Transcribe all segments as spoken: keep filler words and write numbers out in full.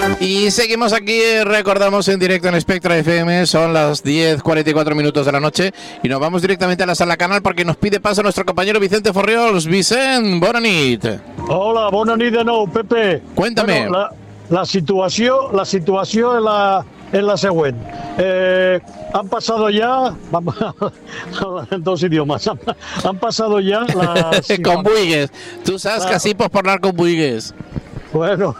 Y seguimos aquí, recordamos en directo en Spectra F M, son las diez cuarenta y cuatro minutos de la noche y nos vamos directamente a la sala canal porque nos pide paso nuestro compañero Vicente Forriols. Vicent, bona nit. Hola, bona nit de nou, Pepe. Cuéntame. Bueno, la, la situació, la situació és la, és la següent. Eh, han pasado ya, en dos idiomas, han, han pasado ya las... Con buigues. Tú sabes que así puedes hablar con buigues. Bueno,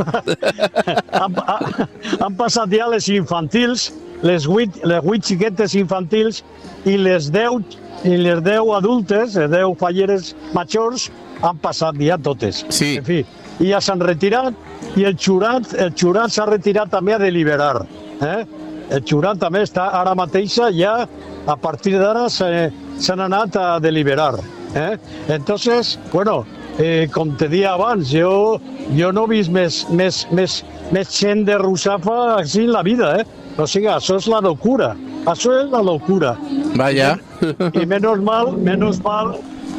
han, han passat ja les infantils, les vuit, les vuit xiquetes infantils i les deu, i les deu adultes, les deu falleres majors, han passat ja totes. Sí. En fi, i ja s'han retirat i el jurat, el jurat s'ha retirat també a deliberar. Eh? El jurat també està ara mateixa, ja a partir d'ara s'han anat a deliberar. Eh? Entonces, bueno, Eh, com te dia abans, jo, jo no he vist més, més, més, més gent de Russafa així en la vida, eh? O sigui, això és la locura. Això és la locura. Vaya. I, i menos mal, menos mal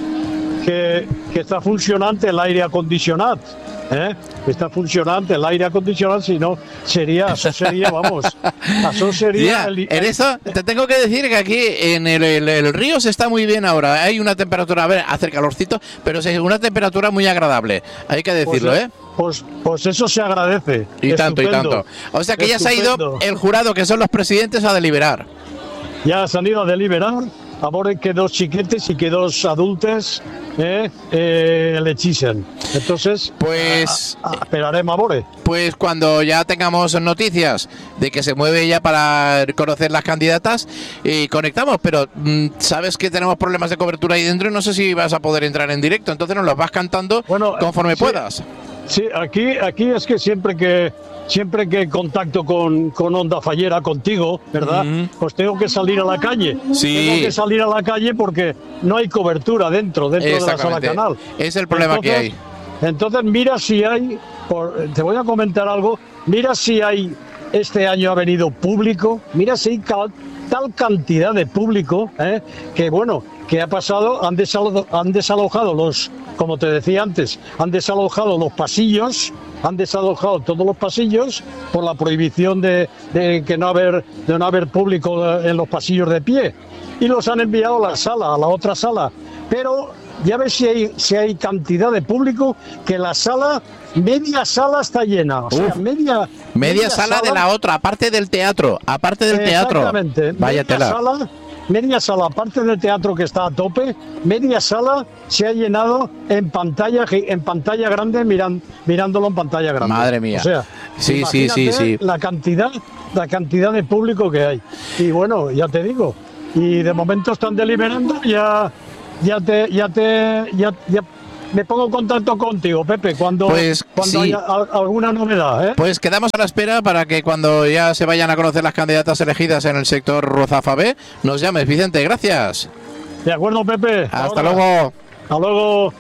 que, que està funcionant l'aire acondicionat. ¿Eh? Está funcionante el aire acondicionado, si no sería, eso sería, vamos, eso sería... Yeah, el... En eso te tengo que decir que aquí en el, el, el río se está muy bien ahora, hay una temperatura, a ver, hace calorcito, pero es una temperatura muy agradable, hay que decirlo, pues, ¿eh? Pues, pues eso se agradece. Y Estupendo. tanto, y tanto. O sea que ya se ha ido el jurado, que son los presidentes, a deliberar. Ya se han ido a deliberar, a veure que dos chiquetes y que dos adultes eh, eh, le chisen. Entonces, pues a, a, esperaremos a veure. Pues cuando ya tengamos noticias de que se mueve ya para conocer las candidatas, y conectamos, pero mmm, sabes que tenemos problemas de cobertura ahí dentro y no sé si vas a poder entrar en directo, entonces nos los vas cantando bueno, conforme sí, puedas. Sí, aquí, aquí es que siempre que siempre que contacto con, con Onda Fallera, contigo, ¿verdad? Uh-huh. Pues tengo que salir a la calle. Sí. Tengo que salir a la calle porque no hay cobertura dentro, dentro de la sala canal. Es el problema entonces, que hay. Entonces mira si hay, por, te voy a comentar algo, mira si hay, este año ha venido público, mira si hay cal, tal cantidad de público, ¿eh? que bueno, que ha pasado, han desalojado, han desalojado los, como te decía antes, han desalojado los pasillos, han desalojado todos los pasillos por la prohibición de, de que no haber, de no haber público en los pasillos de pie, y los han enviado a la sala, a la otra sala, pero ya ves si hay, si hay cantidad de público, que la sala, media sala está llena, o sea, Uf, media, media, media sala, sala de la otra, aparte del teatro, aparte del teatro. Exactamente, Vaya media tela. sala, media sala, aparte del teatro que está a tope, media sala se ha llenado en pantalla, en pantalla grande, miran, mirándolo en pantalla grande. Madre mía. O sea, sí, sí, sí, sí. La cantidad, la cantidad de público que hay. Y bueno, ya te digo, y de momento están deliberando, ya, ya te, ya te, ya, ya me pongo en contacto contigo, Pepe, cuando, pues, cuando sí. haya alguna novedad, ¿eh? Pues quedamos a la espera para que cuando ya se vayan a conocer las candidatas elegidas en el sector Ruzafa B, nos llames, Vicente, gracias. De acuerdo, Pepe. Hasta Ahora. luego. Hasta luego.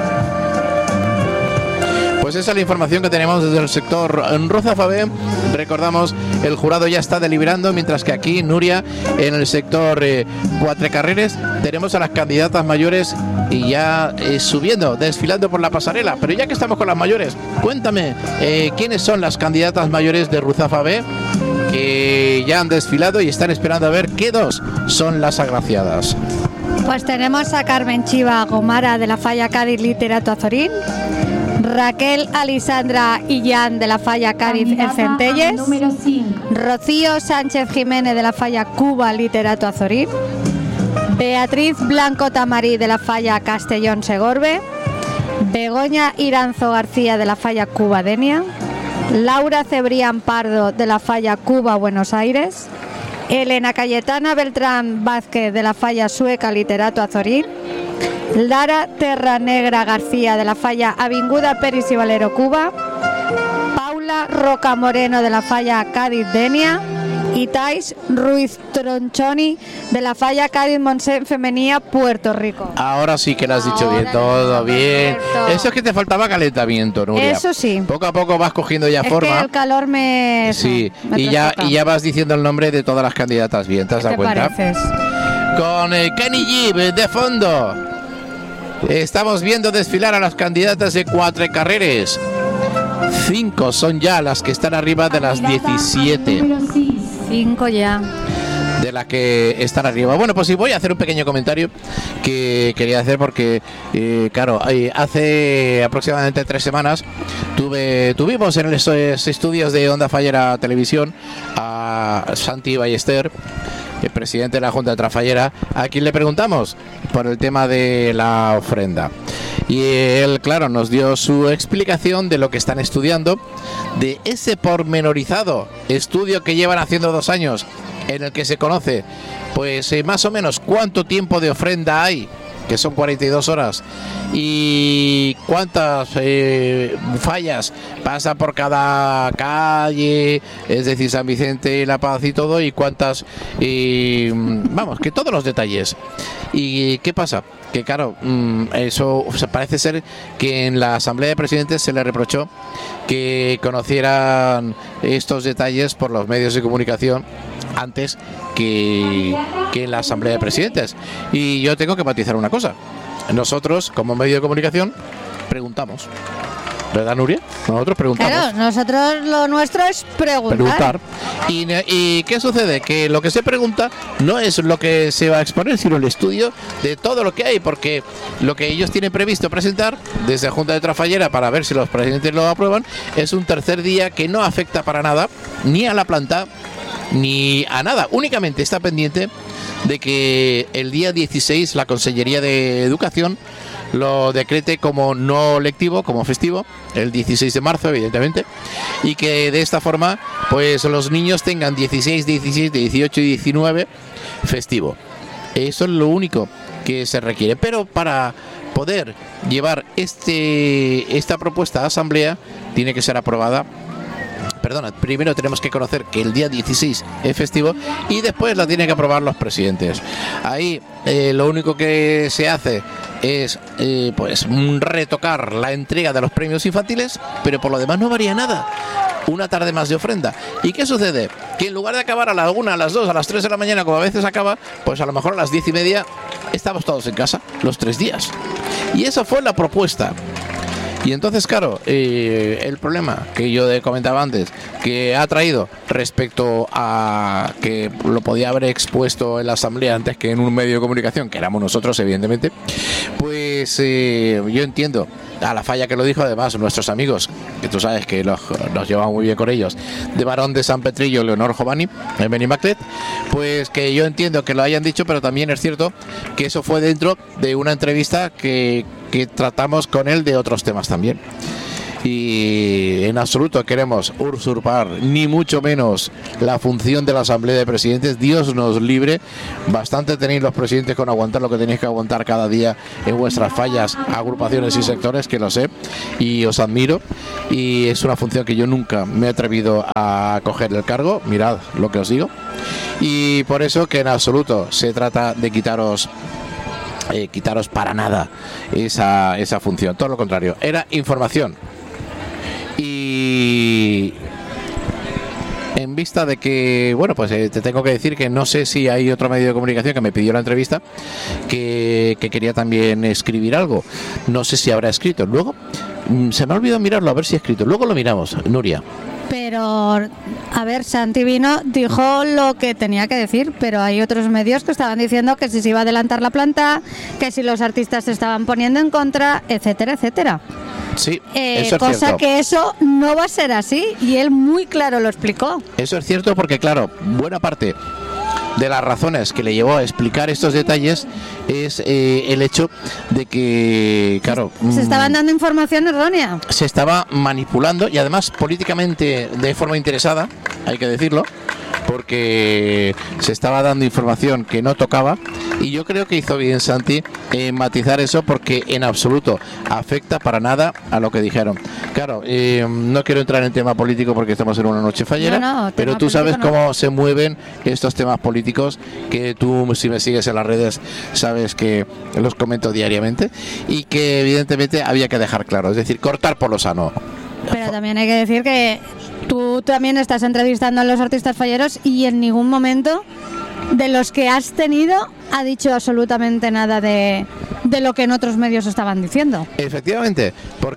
Pues esa es la información que tenemos desde el sector Ruzafa B. Recordamos, el jurado ya está deliberando, mientras que aquí, Nuria, en el sector eh, Cuatro Carreres, tenemos a las candidatas mayores y ya eh, subiendo, desfilando por la pasarela. Pero ya que estamos con las mayores, cuéntame, eh, ¿quiénes son las candidatas mayores de Ruzafa B que ya han desfilado y están esperando a ver qué dos son las agraciadas? Pues tenemos a Carmen Chiva Gomara de la Falla Cádiz Literato Azorín, Raquel Alisandra Illán de la Falla Cádiz El Centelles, Rocío Sánchez Jiménez de la Falla Cuba Literato Azorín, Beatriz Blanco Tamarí de la Falla Castellón Segorbe, Begoña Iranzo García de la Falla Cuba Denia, Laura Cebrián Pardo de la Falla Cuba Buenos Aires, Elena Cayetana Beltrán Vázquez de la Falla Sueca Literato Azorín, Lara Terra Negra García de la Falla Avinguda Peris y Valero Cuba, Paula Roca Moreno de la Falla Cádiz Denia y Tais Ruiz Tronchoni de la Falla Cádiz Montsén Femenía Puerto Rico. Ahora sí que lo has dicho Ahora bien, todo bien. Puerto. Eso es que te faltaba calentamiento, Nuria. Eso sí. Poco a poco vas cogiendo ya es forma. Que el calor me... Sí, me y ya, trastoca. y ya vas diciendo el nombre de todas las candidatas bien, ¿te has ¿Qué dado te cuenta? pareces? Con eh, Kenny Gibb de fondo. Estamos viendo desfilar a las candidatas de Cuatro Carreres. Cinco son ya las que están arriba de las diecisiete. Cinco ya. De las que están arriba. Bueno, pues sí, voy a hacer un pequeño comentario que quería hacer porque, eh, claro, hace aproximadamente tres semanas tuve, tuvimos en los estudios de Onda Fallera Televisión a Santi Ballester, el presidente de la Junta de Trafallera, a quien le preguntamos por el tema de la ofrenda. Y él, claro, nos dio su explicación de lo que están estudiando, de ese pormenorizado estudio que llevan haciendo dos años, en el que se conoce, pues eh, más o menos cuánto tiempo de ofrenda hay, que son cuarenta y dos horas, y cuántas eh, fallas pasa por cada calle, es decir, San Vicente, La Paz y todo, y cuántas, eh, vamos, que todos los detalles. ¿Y qué pasa? Que claro, eso, o sea, parece ser que en la Asamblea de Presidentes se le reprochó que conocieran estos detalles por los medios de comunicación antes que, que en la Asamblea de Presidentes. Y yo tengo que matizar una cosa. Nosotros, como medio de comunicación, preguntamos. ¿Verdad, Nuria? Nosotros preguntamos. Claro, nosotros lo nuestro es preguntar. Preguntar. ¿Y, ¿Y qué sucede? Que lo que se pregunta no es lo que se va a exponer, sino el estudio de todo lo que hay, porque lo que ellos tienen previsto presentar desde Junta de Trafallera para ver si los presidentes lo aprueban es un tercer día que no afecta para nada ni a la planta ni a nada. Únicamente está pendiente de que el día dieciséis la Consellería de Educación lo decrete como no lectivo, como festivo, el dieciséis de marzo, evidentemente, y que de esta forma pues los niños tengan dieciséis, diecisiete, dieciocho y diecinueve festivo. Eso es lo único que se requiere, pero para poder llevar este esta propuesta a asamblea tiene que ser aprobada. Perdona, primero tenemos que conocer que el día dieciséis es festivo y después la tienen que aprobar los presidentes. Ahí eh, lo único que se hace es eh, pues retocar la entrega de los premios infantiles, pero por lo demás no varía nada. Una tarde más de ofrenda. ¿Y qué sucede? Que en lugar de acabar a la una, a las dos, a las tres de la mañana, como a veces acaba, pues a lo mejor a las diez y media estamos todos en casa, los tres días. Y esa fue la propuesta. Y entonces, claro, eh, el problema que yo comentaba antes, que ha traído respecto a que lo podía haber expuesto en la asamblea antes que en un medio de comunicación, que éramos nosotros, evidentemente, pues eh, yo entiendo a la falla que lo dijo, además, nuestros amigos, que tú sabes que los, nos llevamos muy bien con ellos, de Barón de San Petrillo, Leonor Giovanni, en Benimaclet, pues que yo entiendo que lo hayan dicho, pero también es cierto que eso fue dentro de una entrevista que que tratamos con él de otros temas también. Y en absoluto queremos usurpar ni mucho menos la función de la Asamblea de Presidentes. Dios nos libre. Bastante tenéis los presidentes con aguantar lo que tenéis que aguantar cada día en vuestras fallas, agrupaciones y sectores, que lo sé y os admiro, y es una función que yo nunca me he atrevido a coger el cargo. Mirad lo que os digo, y por eso que en absoluto se trata de quitaros Eh, quitaros para nada esa, esa función, todo lo contrario, era información. Y en vista de que, bueno, pues eh, te tengo que decir que no sé si hay otro medio de comunicación que me pidió la entrevista que, que quería también escribir algo, no sé si habrá escrito, luego mm, se me ha olvidado mirarlo, a ver si ha escrito, luego lo miramos, Nuria. Pero, a ver, Santi vino, dijo lo que tenía que decir, pero hay otros medios que estaban diciendo que si se iba a adelantar la planta, que si los artistas se estaban poniendo en contra, etcétera, etcétera. Sí, eh, eso es cosa cierto. Que eso no va a ser así, y él muy claro lo explicó. Eso es cierto porque, claro, buena parte de las razones que le llevó a explicar estos detalles es eh, el hecho de que, claro, se estaban dando información errónea, se estaba manipulando, y además políticamente de forma interesada, hay que decirlo, porque se estaba dando información que no tocaba, y yo creo que hizo bien Santi en matizar eso, porque en absoluto afecta para nada a lo que dijeron. Claro, eh, no quiero entrar en tema político porque estamos en una noche fallera, no, no, pero tú sabes no. cómo se mueven estos temas políticos, que tú, si me sigues en las redes, sabes que los comento diariamente, y que evidentemente había que dejar claro, es decir, cortar por lo sano. Pero también hay que decir que tú también estás entrevistando a los artistas falleros, y en ningún momento de los que has tenido ha dicho absolutamente nada de, de lo que en otros medios estaban diciendo. Efectivamente,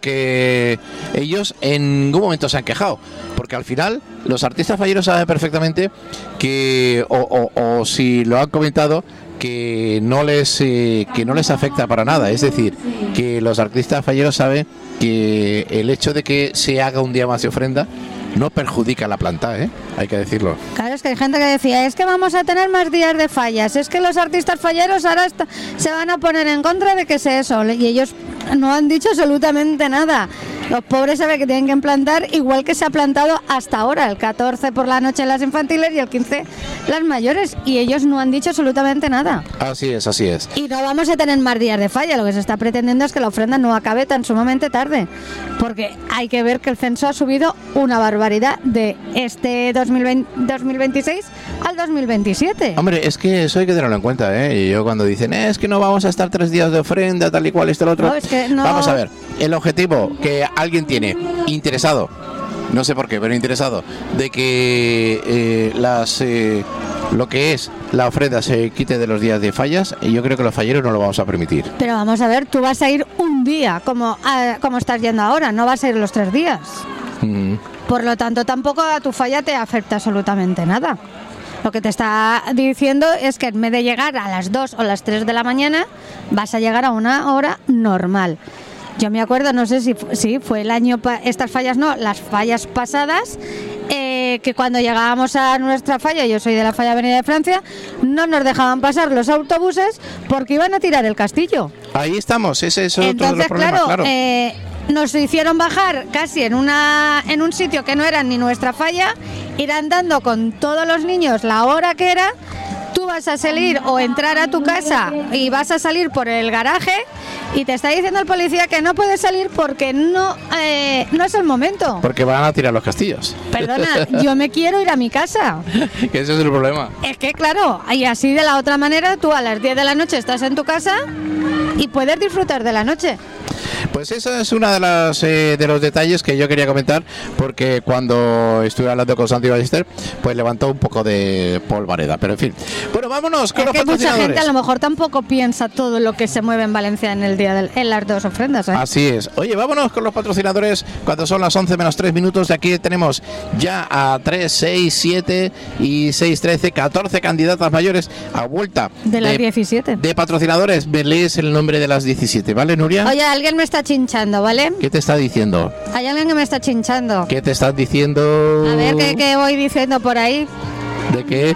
porque ellos en ningún momento se han quejado, porque al final los artistas falleros saben perfectamente que, o, o, o si lo han comentado, que no les eh, que no les afecta para nada. Es decir, que los artistas falleros saben que el hecho de que se haga un día más de ofrenda no perjudica a la planta, ¿eh? Hay que decirlo. Claro, es que hay gente que decía, es que vamos a tener más días de fallas, es que los artistas falleros ahora está, se van a poner en contra de que sea eso, y ellos no han dicho absolutamente nada. Los pobres saben que tienen que plantar igual que se ha plantado hasta ahora, el catorce por la noche las infantiles y el quince las mayores, y ellos no han dicho absolutamente nada. Así es, así es. Y no vamos a tener más días de falla, lo que se está pretendiendo es que la ofrenda no acabe tan sumamente tarde, porque hay que ver que el censo ha subido una barbaridad de este dos mil veinte, dos mil veintiséis al dos mil veintisiete. Hombre, es que eso hay que tenerlo en cuenta, ¿eh? Y yo cuando dicen, eh, es que no vamos a estar tres días de ofrenda, tal y cual, esto, lo otro. No, es que no... Vamos a ver, el objetivo que alguien tiene interesado, no sé por qué, pero interesado, de que eh, las eh, lo que es la ofrenda se quite de los días de fallas, y yo creo que los falleros no lo vamos a permitir. Pero vamos a ver, tú vas a ir un día, como, a, como estás yendo ahora, no vas a ir los tres días. Mm. Por lo tanto, tampoco a tu falla te afecta absolutamente nada. Lo que te está diciendo es que en vez de llegar a las dos o las tres de la mañana, vas a llegar a una hora normal. Yo me acuerdo, no sé si sí, fue el año, pa- estas fallas no, las fallas pasadas, eh, que cuando llegábamos a nuestra falla, yo soy de la falla Avenida de Francia, no nos dejaban pasar los autobuses porque iban a tirar el castillo. Ahí estamos, ese es otro Entonces, de los problemas, claro, claro. Eh, nos hicieron bajar casi en una en un sitio que no era ni nuestra falla, ir andando con todos los niños la hora que era. Tú vas a salir o entrar a tu casa y vas a salir por el garaje y te está diciendo el policía que no puedes salir porque no eh, no es el momento. Porque van a tirar los castillos. Perdona, yo me quiero ir a mi casa. Que ese es el problema. Es que claro, y así de la otra manera tú a las diez de la noche estás en tu casa y puedes disfrutar de la noche. Pues eso es uno de los, eh, de los detalles que yo quería comentar, porque cuando estuve hablando con Santi Ballester, pues levantó un poco de polvareda, pero en fin. Bueno, vámonos con es los que patrocinadores. mucha gente a lo mejor tampoco piensa todo lo que se mueve en Valencia en el día del, en las dos ofrendas, ¿eh? Así es. Oye, vámonos con los patrocinadores cuando son las once menos tres minutos. De aquí tenemos ya a tres, seis, siete y seis, trece, catorce candidatas mayores a vuelta de las diecisiete. De patrocinadores. Me lees el nombre de las diecisiete, ¿vale, Nuria? Oye, alguien me está chinchando, ¿vale? ¿Qué te está diciendo? Hay alguien que me está chinchando. ¿Qué te estás diciendo? A ver, ¿qué, qué voy diciendo por ahí? ¿De qué?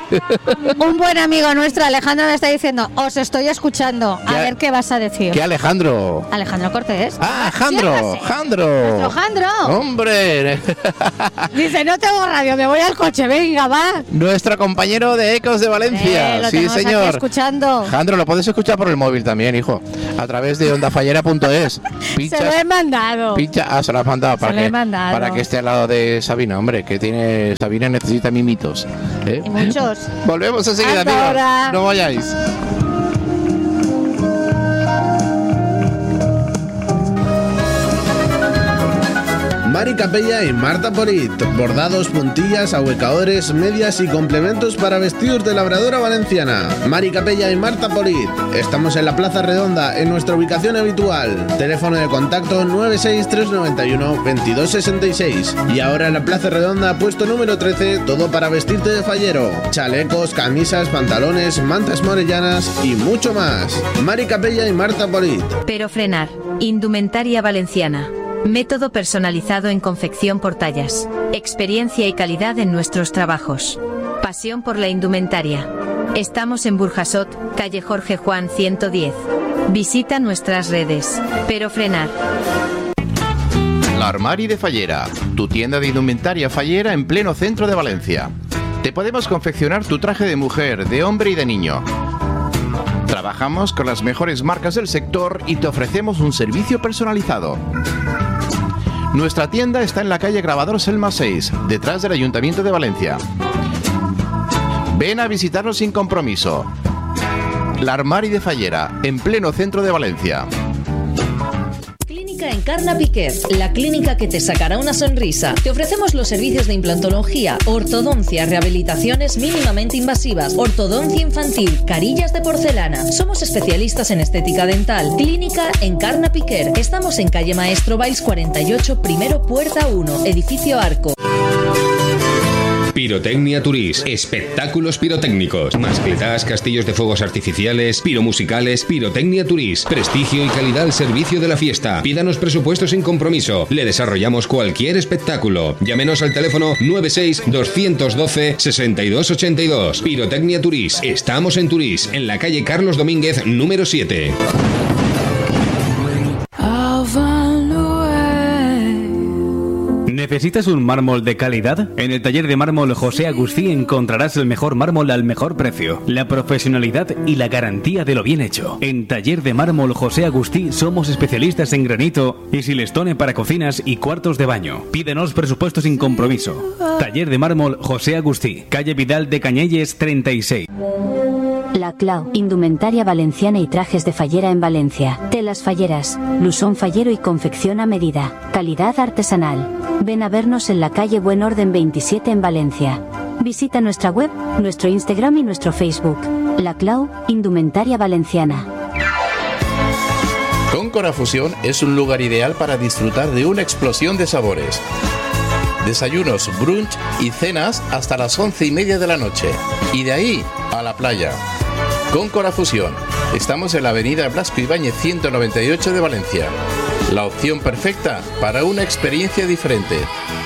Un buen amigo nuestro, Alejandro, me está diciendo, os estoy escuchando, a ver qué vas a decir. ¿Qué Alejandro? Alejandro Cortés. Ah, Jandro, Jandro. Nuestro Jandro. Hombre. Dice, no tengo radio, me voy al coche, venga, va. Nuestro compañero de Ecos de Valencia. Eh, lo sí, señor. Aquí escuchando. Jandro, lo puedes escuchar por el móvil también, hijo. A través de ondafallera punto es. Se lo he mandado. Pincha, ah, se lo has mandado. Para se lo que, he mandado. Para que esté al lado de Sabina, hombre, que tiene Sabina necesita mimitos. ¿eh? Y muchos. Volvemos enseguida, Hasta amigos. ahora. No vayáis. Mari Capella y Marta Polit. Bordados, puntillas, ahuecadores, medias y complementos para vestidos de labradora valenciana. Mari Capella y Marta Polit. Estamos en la Plaza Redonda, en nuestra ubicación habitual. Teléfono de contacto nueve seis tres nueve uno veintidós sesenta y seis. Y ahora en la Plaza Redonda, puesto número trece, todo para vestirte de fallero. Chalecos, camisas, pantalones, mantas morellanas y mucho más. Mari Capella y Marta Polit. Pero frenar. Indumentaria valenciana. Método personalizado en confección por tallas. Experiencia y calidad en nuestros trabajos. Pasión por la indumentaria. Estamos en Burjasot, calle Jorge Juan ciento diez. Visita nuestras redes. Pero frenar. La Armari de Fallera, tu tienda de indumentaria fallera en pleno centro de Valencia. Te podemos confeccionar tu traje de mujer, de hombre y de niño. Trabajamos con las mejores marcas del sector y te ofrecemos un servicio personalizado. Nuestra tienda está en la calle Grabador Selma seis, detrás del Ayuntamiento de Valencia. Ven a visitarnos sin compromiso. La Armari de Fallera, en pleno centro de Valencia. Clínica en Encarna Piquer, la clínica que te sacará una sonrisa. Te ofrecemos los servicios de implantología, ortodoncia, rehabilitaciones mínimamente invasivas, ortodoncia infantil, carillas de porcelana. Somos especialistas en estética dental. Clínica Encarna Piquer. Estamos en calle Maestro Valls cuarenta y ocho, primero puerta uno, edificio Arco. Pirotecnia Turís, espectáculos pirotécnicos, mascletas, castillos de fuegos artificiales, piromusicales. Pirotecnia Turís, prestigio y calidad al servicio de la fiesta. Pídanos presupuestos sin compromiso, le desarrollamos cualquier espectáculo. Llámenos al teléfono nueve seis, dos uno dos, seis dos ocho dos. Pirotecnia Turís, estamos en Turís, en la calle Carlos Domínguez, número siete. ¿Necesitas un mármol de calidad? En el taller de mármol José Agustí encontrarás el mejor mármol al mejor precio, la profesionalidad y la garantía de lo bien hecho. En Taller de Mármol José Agustí somos especialistas en granito y silestone para cocinas y cuartos de baño. Pídenos presupuesto sin compromiso. Taller de Mármol José Agustí, calle Vidal de Cañelles treinta y seis. La Clau, indumentaria valenciana y trajes de fallera en Valencia. Telas falleras, blusón fallero y confección a medida. Calidad artesanal. Ven a vernos en la calle Buen Orden veintisiete en Valencia. Visita nuestra web, nuestro Instagram y nuestro Facebook. La Clau, indumentaria valenciana. Cóncora Fusión es un lugar ideal para disfrutar de una explosión de sabores. Desayunos, brunch y cenas hasta las once y media de la noche. Y de ahí a la playa. Cóncora Fusión. Estamos en la avenida Blasco Ibáñez ciento noventa y ocho de Valencia. La opción perfecta para una experiencia diferente.